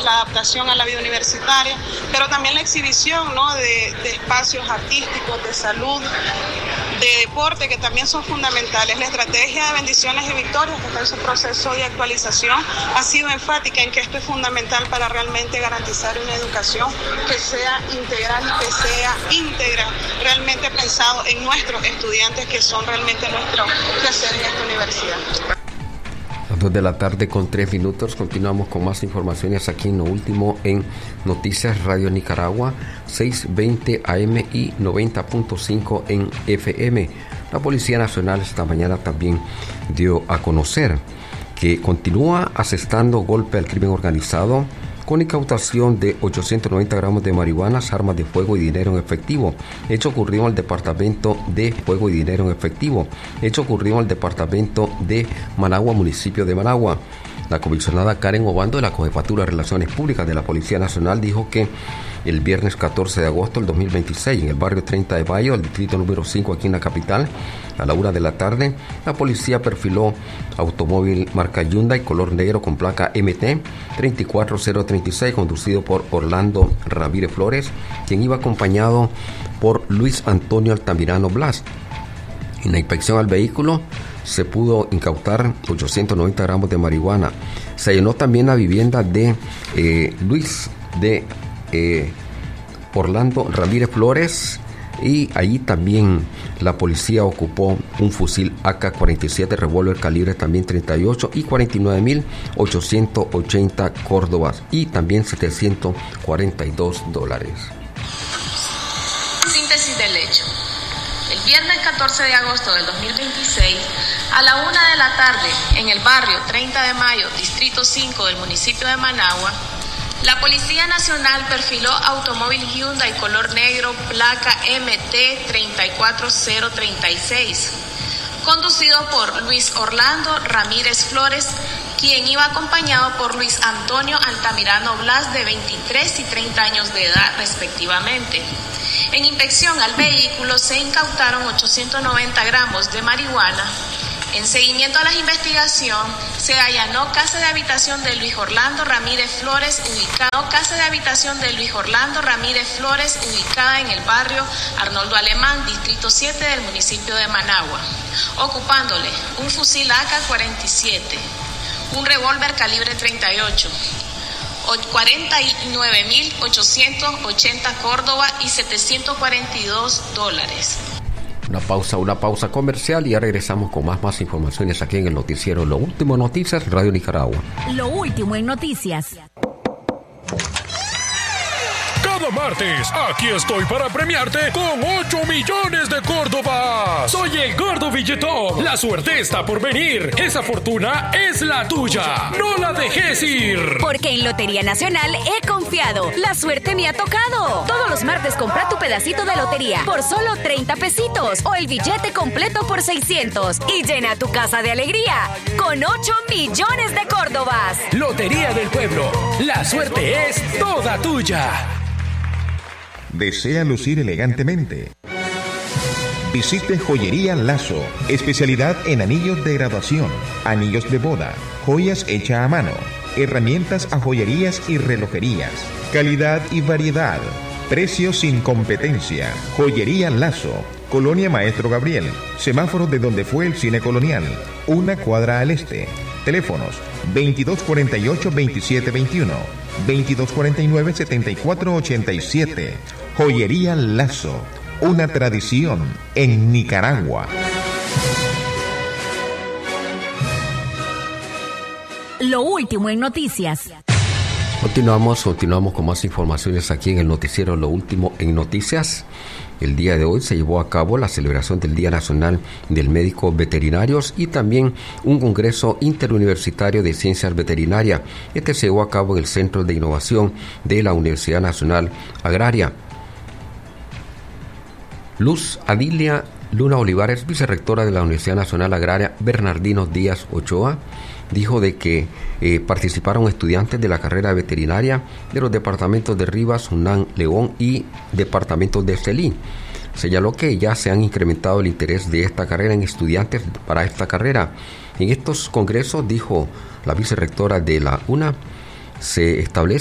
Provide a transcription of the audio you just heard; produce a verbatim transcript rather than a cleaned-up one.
la adaptación a la vida universitaria, pero también la exhibición, ¿no?, de, de espacios artísticos, de salud, de deporte, que también son fundamentales. La estrategia de bendiciones y victorias, que está en su proceso de actualización, ha sido enfática en que esto es fundamental para realmente garantizar una educación que sea integral, que sea íntegra, realmente pensado en nuestros estudiantes, que son realmente nuestro placer en esta universidad. Las dos de la tarde con tres minutos. Continuamos con más informaciones aquí en Lo Último en Noticias Radio Nicaragua, seiscientos veinte A M y noventa punto cinco en F M. La Policía Nacional esta mañana también dio a conocer que continúa asestando golpe al crimen organizado con incautación de ochocientos noventa gramos de marihuana, armas de fuego y dinero en efectivo. Hecho ocurrió en el Departamento de Fuego y Dinero en Efectivo. Hecho ocurrió en el Departamento de Managua, municipio de Managua. La comisionada Karen Obando de la Cojefatura de Relaciones Públicas de la Policía Nacional dijo que el viernes catorce de agosto del dos mil veintiséis, en el barrio treinta de mayo, del distrito número cinco aquí en la capital, a la una de la tarde, la policía perfiló automóvil marca Hyundai color negro con placa M T tres cuatro cero tres seis, conducido por Orlando Ramírez Flores, quien iba acompañado por Luis Antonio Altamirano Blas. En la inspección al vehículo se pudo incautar ochocientos noventa gramos de marihuana. Se allanó también la vivienda de eh, Luis de eh, Orlando Ramírez Flores, y allí también la policía ocupó un fusil A K cuarenta y siete, revólver calibre también treinta y ocho y cuarenta y nueve mil ochocientos ochenta córdobas y también setecientos cuarenta y dos dólares. Síntesis del hecho. El viernes catorce de agosto del dos mil veintiséis, a la una de la tarde, en el barrio treinta de mayo, distrito cinco del municipio de Managua, la Policía Nacional perfiló automóvil Hyundai color negro, placa M T tres cuatro cero tres seis, conducido por Luis Orlando Ramírez Flores, quien iba acompañado por Luis Antonio Altamirano Blas, de veintitrés y treinta años de edad respectivamente. En inspección al vehículo se incautaron ochocientos noventa gramos de marihuana. En seguimiento a la investigación, se allanó casa de habitación de Luis Orlando Ramírez Flores, ubicado casa de habitación de Luis Orlando Ramírez Flores, ubicada en el barrio Arnoldo Alemán, distrito siete del municipio de Managua, ocupándole un fusil A K cuarenta y siete, un revólver calibre treinta y ocho, cuarenta y nueve mil ochocientos ochenta córdobas y setecientos cuarenta y dos dólares. Una pausa, una pausa comercial y ya regresamos con más, más informaciones aquí en el noticiero Lo Último Noticias Radio Nicaragua. Lo último en noticias. Cada martes, aquí estoy para premiarte con ocho millones de Córdobas. Soy el Gordo Billetón. La suerte está por venir. Esa fortuna es la tuya. No la dejes ir. Porque en Lotería Nacional he confiado. La suerte me ha tocado. Todos los martes compra tu pedacito de lotería por solo treinta pesitos o el billete completo por seiscientos y llena tu casa de alegría con ocho millones de Córdobas. Lotería del Pueblo. La suerte es toda tuya. ¿Desea lucir elegantemente? Visite Joyería Lazo, especialidad en anillos de graduación, anillos de boda, joyas hechas a mano, herramientas a joyerías y relojerías, calidad y variedad, precios sin competencia. Joyería Lazo, Colonia Maestro Gabriel, semáforo de donde fue el cine colonial, una cuadra al este. Teléfonos veintidós cuarenta y ocho veintisiete veintiuno, veintidós cuarenta y nueve setenta y cuatro ochenta y siete. Joyería Lazo, una tradición en Nicaragua. Lo último en noticias. Continuamos, continuamos con más informaciones aquí en el noticiero Lo Último en Noticias. El día de hoy se llevó a cabo la celebración del Día Nacional del Médico Veterinarios y también un congreso interuniversitario de ciencias veterinarias. Este se llevó a cabo en el Centro de Innovación de la Universidad Nacional Agraria. Luz Adilia Luna Olivares, vicerrectora de la Universidad Nacional Agraria Bernardino Díaz Ochoa, dijo de que eh, participaron estudiantes de la carrera veterinaria de los departamentos de Rivas, Unán, León y departamentos de Estelí. Señaló que ya se han incrementado el interés de esta carrera en estudiantes para esta carrera. En estos congresos, dijo la vicerrectora de la U N A, se establece